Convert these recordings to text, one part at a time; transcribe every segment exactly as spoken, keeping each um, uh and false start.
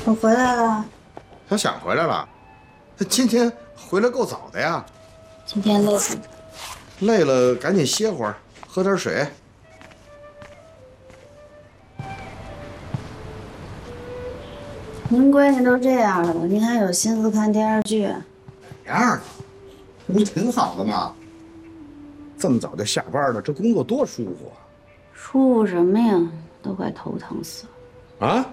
我回来了。 他想回来了，他今天回来够早的呀。 今天累死了。 累了赶紧歇会儿，喝点水。 您闺女都这样了，您还有心思看电视剧？ 哪样啊？这不挺好的吗？这么早就下班了，这工作多舒服啊！ 舒服什么呀？都快头疼死了。 啊？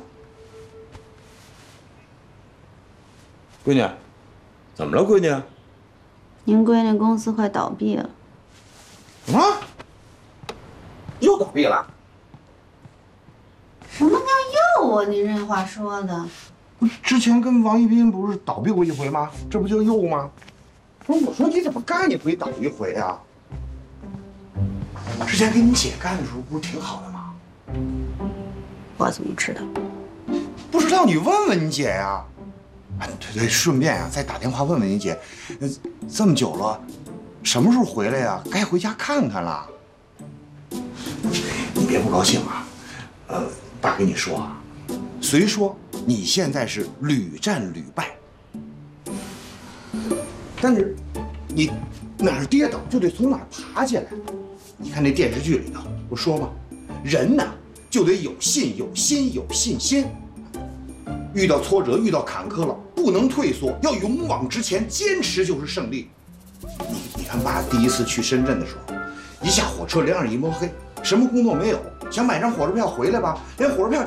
闺女，怎么了，闺女？ 您闺女公司快倒闭了。 什么？又倒闭了？ 什么叫又啊？您这话说的， 不是之前跟王一斌不是倒闭过一回吗？这不就又吗？不是，我说你怎么干一回倒一回啊？之前跟你姐干的时候不是挺好的吗？ 我怎么知道？ 不知道你问问你姐呀。啊，对对，顺便啊，再打电话问问你姐，呃，这么久了，什么时候回来呀？该回家看看了。你别不高兴啊，呃，爸跟你说啊，虽说你现在是屡战屡败，但是你哪儿跌倒就得从哪儿爬起来。你看那电视剧里头不说吗？人呐就得有信、有心、有信心。遇到挫折、遇到坎坷了，不能退缩，要勇往直前，坚持就是胜利。你你看，爸第一次去深圳的时候，一下火车两眼一摸黑，什么工作没有，想买张火车票回来吧，连火车票